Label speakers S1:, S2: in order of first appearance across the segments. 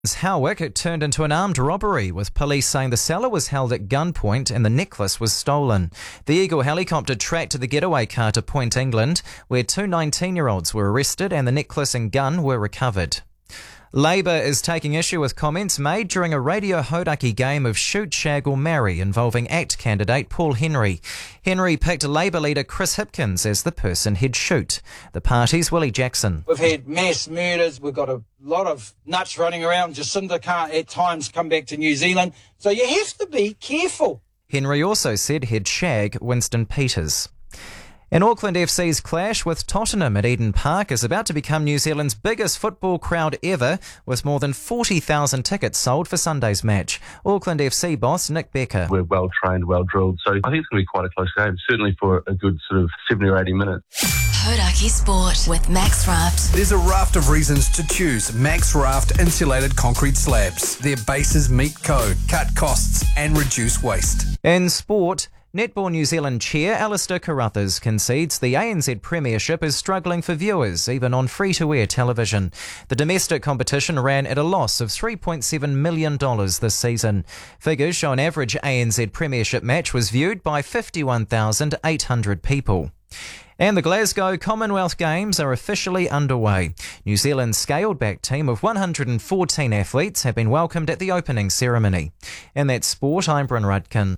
S1: Howick, it turned into an armed robbery, with police saying the seller was held at gunpoint and the necklace was stolen. The Eagle helicopter tracked the getaway car to Point England, where two 19-year-olds were arrested and the necklace and gun were recovered. Labour is taking issue with comments made during a Radio Hauraki game of Shoot, Shag or Marry involving ACT candidate Paul Henry. Henry picked Labour leader Chris Hipkins as the person he'd shoot. The party's Willie Jackson.
S2: We've had mass murders, we've got a lot of nuts running around. Jacinda can't at times come back to New Zealand, so you have to be careful.
S1: Henry also said he'd shag Winston Peters. And Auckland FC's clash with Tottenham at Eden Park is about to become New Zealand's biggest football crowd ever, with more than 40,000 tickets sold for Sunday's match. Auckland FC boss Nick Becker.
S3: We're well trained, well drilled, so I think it's going to be quite a close game, certainly for a good sort of 70 or 80 minutes.
S4: Hauraki Sport with Max Raft.
S5: There's a raft of reasons to choose Max Raft insulated concrete slabs. Their bases meet code, cut costs and reduce waste.
S1: In sport, Netball New Zealand chair Alistair Carruthers concedes the ANZ Premiership is struggling for viewers, even on free-to-air television. The domestic competition ran at a loss of $3.7 million this season. Figures show an average ANZ Premiership match was viewed by 51,800 people. And the Glasgow Commonwealth Games are officially underway. New Zealand's scaled-back team of 114 athletes have been welcomed at the opening ceremony. And that's sport, I'm Bryn Rudkin.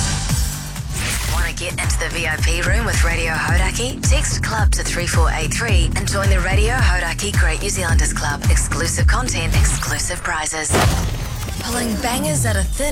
S4: Get into the VIP room with Radio Hauraki? Text CLUB to 3483 and join the Radio Hauraki Great New Zealanders Club. Exclusive content, exclusive prizes. Pulling bangers out of thin